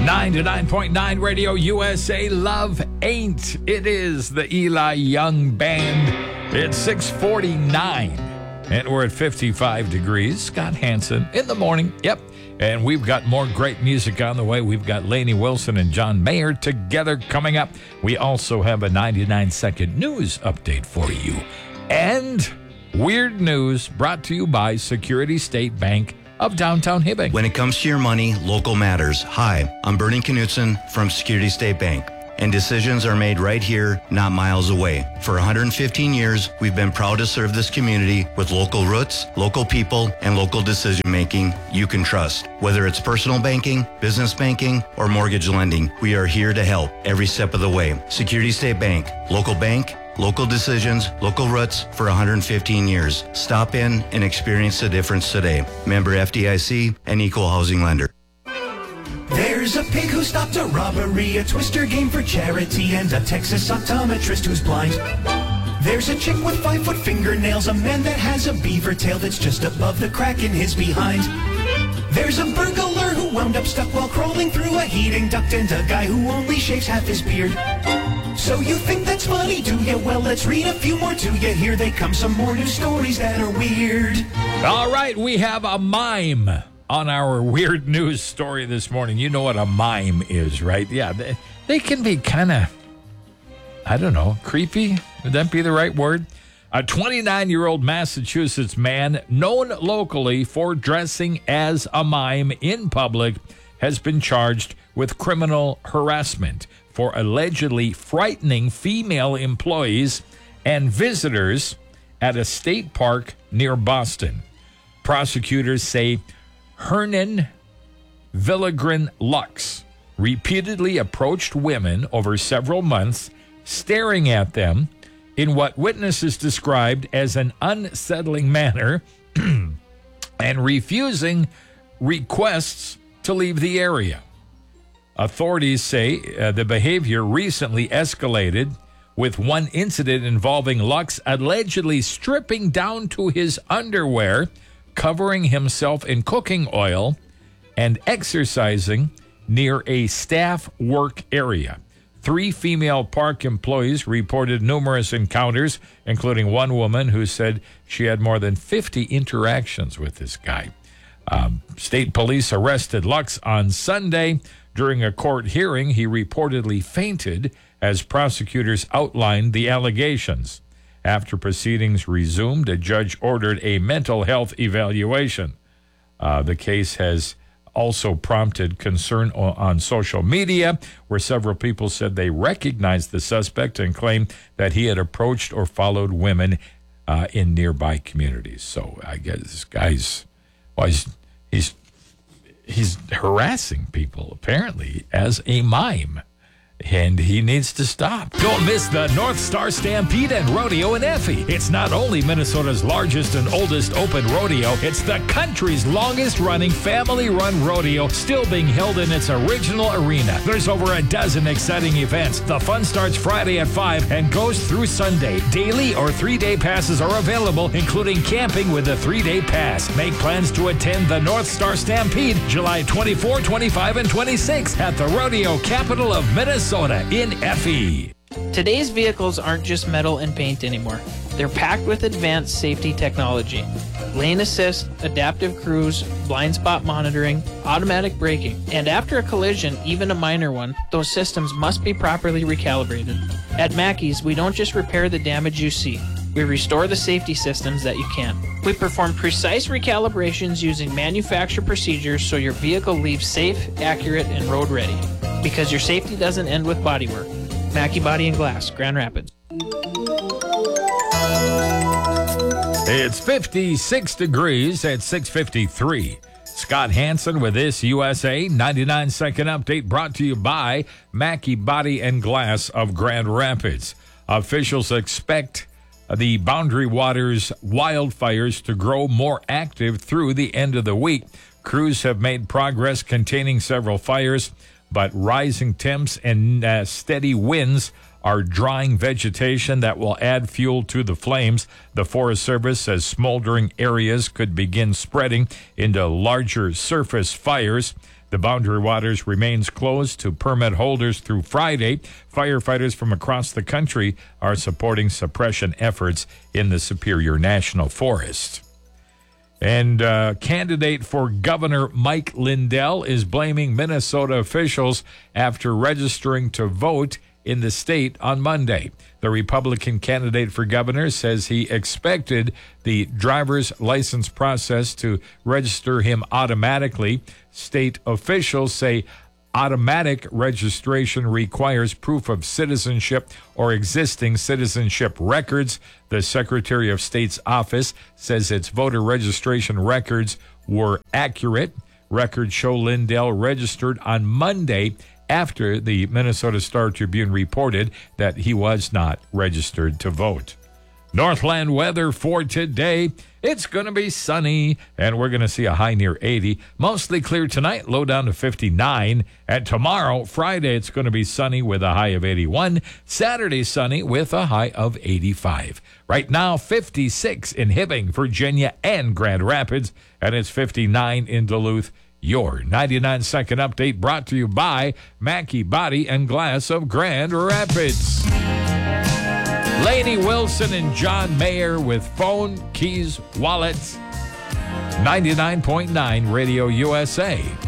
99.9 Radio USA, Love Ain't. It is the Eli Young Band. It's 6:49, and we're at 55 degrees. Scott Hansen in the morning. Yep. And we've got more great music on the way. We've got Lainey Wilson and John Mayer together coming up. We also have a 99-second news update for you. And weird news brought to you by Security State Bank of downtown Hibbing. When it comes to your money, local matters. Hi, I'm Bernie Knutson from Security State Bank, and decisions are made right here, not miles away. For 115 years, we've been proud to serve this community with local roots, local people, and local decision-making you can trust. Whether it's personal banking, business banking, or mortgage lending, we are here to help every step of the way. Security State Bank, local decisions, local roots for 115 years. Stop in and experience the difference today. Member FDIC and Equal Housing Lender. There's a pig who stopped a robbery, a Twister game for charity, and a Texas optometrist who's blind. There's a chick with 5-foot fingernails, a man that has a beaver tail that's just above the crack in his behind. There's a burglar who wound up stuck while crawling through a heating duct, and a guy who only shaves half his beard. So you think that's funny, do ya? Well, let's read a few more to ya. Here they come, some more news stories that are weird. All right, we have a mime on our weird news story this morning. You know what a mime is, right? Yeah, they can be kind of, I don't know, creepy. Would that be the right word? A 29-year-old Massachusetts man known locally for dressing as a mime in public has been charged with criminal harassment for allegedly frightening female employees and visitors at a state park near Boston. Prosecutors say Hernan Villagran Lux repeatedly approached women over several months, staring at them in what witnesses described as an unsettling manner and refusing requests to leave the area. Authorities say the behavior recently escalated, with one incident involving Lux allegedly stripping down to his underwear, covering himself in cooking oil, and exercising near a staff work area. 3 female park employees reported numerous encounters, including one woman who said she had more than 50 interactions with this guy. State police arrested Lux on Sunday. During a court hearing, he reportedly fainted as prosecutors outlined the allegations. After proceedings resumed, a judge ordered a mental health evaluation. The case has also prompted concern on social media, where several people said they recognized the suspect and claimed that he had approached or followed women in nearby communities. So I guess this guy's, well, he's harassing people, apparently, as a mime. And he needs to stop. Don't miss the North Star Stampede and Rodeo in Effie. It's not only Minnesota's largest and oldest open rodeo, it's the country's longest-running family-run rodeo, still being held in its original arena. There's over a dozen exciting events. The fun starts Friday at 5 and goes through Sunday. Daily or 3-day passes are available, including camping with a 3-day pass. Make plans to attend the North Star Stampede July 24, 25, and 26 at the rodeo capital of Minnesota in Effie. Today's vehicles aren't just metal and paint anymore. They're packed with advanced safety technology. Lane assist, adaptive cruise, blind spot monitoring, automatic braking. And after a collision, even a minor one, those systems must be properly recalibrated. At Mackey's, we don't just repair the damage you see. We restore the safety systems that you can't. We perform precise recalibrations using manufacturer procedures so your vehicle leaves safe, accurate, and road ready. Because your safety doesn't end with bodywork. Mackey Body and Glass, Grand Rapids. It's 56 degrees at 6:53. Scott Hansen with this USA 99-second update brought to you by Mackey Body and Glass of Grand Rapids. Officials expect the Boundary Waters wildfires to grow more active through the end of the week. Crews have made progress containing several fires, but rising temps and steady winds are drying vegetation that will add fuel to the flames. The Forest Service says smoldering areas could begin spreading into larger surface fires. The Boundary Waters remains closed to permit holders through Friday. Firefighters from across the country are supporting suppression efforts in the Superior National Forest. And candidate for governor Mike Lindell is blaming Minnesota officials after registering to vote in the state on Monday. The Republican candidate for governor says he expected the driver's license process to register him automatically. State officials say automatic registration requires proof of citizenship or existing citizenship records. The Secretary of State's office says its voter registration records were accurate. Records show Lindell registered on Monday after the Minnesota Star Tribune reported that he was not registered to vote. Northland weather for today. It's going to be sunny, and we're going to see a high near 80. Mostly clear tonight, low down to 59. And tomorrow, Friday, it's going to be sunny with a high of 81. Saturday, sunny with a high of 85. Right now, 56 in Hibbing, Virginia, and Grand Rapids, and it's 59 in Duluth. Your 99-second update brought to you by Mackey Body and Glass of Grand Rapids. Lainey Wilson and John Mayer with Phone, Keys, Wallets. 99.9 Radio USA.